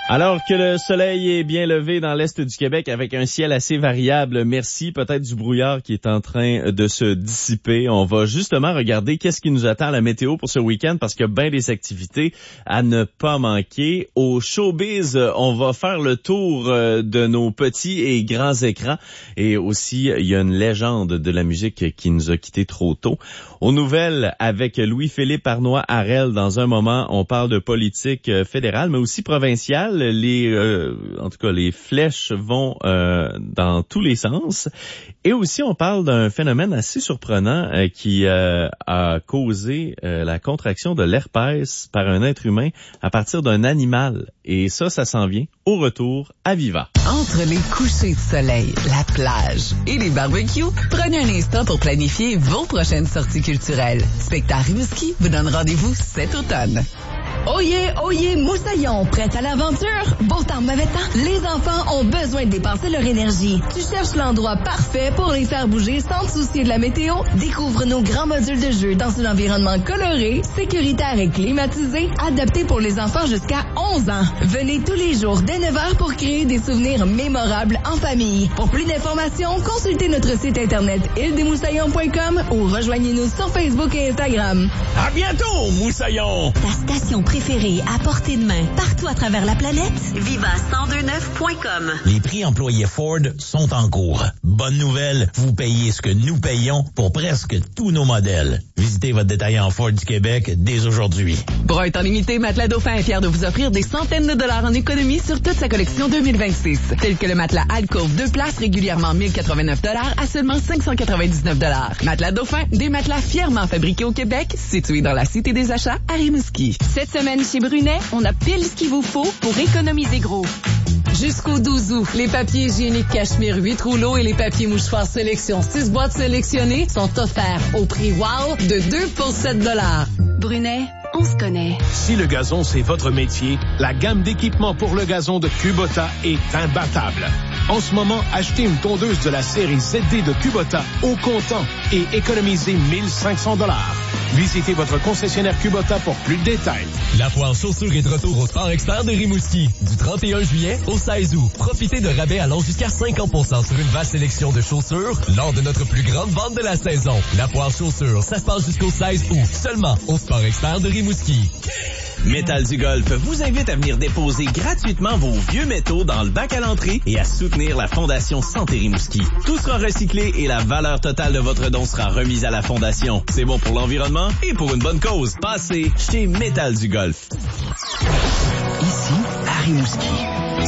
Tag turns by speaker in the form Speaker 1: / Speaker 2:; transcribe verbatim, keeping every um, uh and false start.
Speaker 1: Alors que le soleil est bien levé dans l'est du Québec avec un ciel assez variable, merci, peut-être du brouillard qui est en train de se dissiper. On va justement regarder qu'est-ce qui nous attend à la météo pour ce week-end parce qu'il y a bien des activités à ne pas manquer. Au Showbiz, on va faire le tour de nos petits et grands écrans et aussi il y a une légende de la musique qui nous a quittés trop tôt. Aux nouvelles, avec Louis-Philippe Arnois-Harel, dans un moment, on parle de politique fédérale mais aussi provinciale. Les, euh, en tout cas, les flèches vont euh, dans tous les sens. Et aussi, on parle d'un phénomène assez surprenant euh, qui euh, a causé euh, la contraction de l'herpès par un être humain à partir d'un animal. Et ça, ça s'en vient au retour à Viva.
Speaker 2: Entre les couchers de soleil, la plage et les barbecues, prenez un instant pour planifier vos prochaines sorties culturelles. Spectacle Rimouski vous donne rendez-vous cet automne.
Speaker 3: Oyez, oyez, Moussaillon, prête à l'aventure? Beau temps, mauvais temps, les enfants ont besoin de dépenser leur énergie. Tu cherches l'endroit parfait pour les faire bouger sans te soucier de la météo? Découvre nos grands modules de jeu dans un environnement coloré, sécuritaire et climatisé, adapté pour les enfants jusqu'à onze ans. Venez tous les jours dès neuf heures pour créer des souvenirs mémorables en famille. Pour plus d'informations, consultez notre site internet île des moussaillons point com ou rejoignez-nous sur Facebook et Instagram.
Speaker 4: À bientôt, Moussaillon!
Speaker 5: Ta station préférée à portée de main partout à travers la planète? Viva cent deux neuf point com.
Speaker 4: Les prix employés Ford sont en cours. Bonne nouvelle, vous payez ce que nous payons pour presque tous nos modèles. Visitez votre détaillant Ford du Québec dès aujourd'hui.
Speaker 2: Pour un temps limité, Matelas Dauphin est fier de vous offrir des centaines de dollars en économie sur toute sa collection deux mille vingt-six. Tel que le matelas Alcove deux places régulièrement mille quatre-vingt-neuf dollars à seulement cinq cent quatre-vingt-dix-neuf dollars. Matelas Dauphin, des matelas fièrement fabriqués au Québec, situés dans la Cité des Achats à Rimouski.
Speaker 6: Cette semaine chez Brunet, on a pile ce qu'il vous faut pour économiser gros.
Speaker 7: Jusqu'au douze août, les papiers hygiéniques Cachemire huit rouleaux et les papiers mouchoirs sélection six boîtes sélectionnées sont offerts au prix wow de deux pour sept dollars.
Speaker 6: Brunet, on se connaît.
Speaker 8: Si le gazon, c'est votre métier, la gamme d'équipements pour le gazon de Kubota est imbattable. En ce moment, achetez une tondeuse de la série Z D de Kubota au comptant et économisez mille cinq cents dollars. Visitez votre concessionnaire Kubota pour plus de détails.
Speaker 9: La foire chaussure est de retour au Sport Expert de Rimouski. Du trente et un juillet au seize août. Profitez de rabais allant jusqu'à cinquante pour cent sur une vaste sélection de chaussures lors de notre plus grande vente de la saison. La foire chaussure, ça se passe jusqu'au seize août. Seulement au Sport Expert de Rimouski.
Speaker 10: Métal du Golf vous invite à venir déposer gratuitement vos vieux métaux dans le bac à l'entrée et à soutenir la Fondation Santé Rimouski. Tout sera recyclé et la valeur totale de votre don sera remise à la Fondation. C'est bon pour l'environnement et pour une bonne cause. Passez chez Métal du Golf.
Speaker 11: Ici, à Rimouski.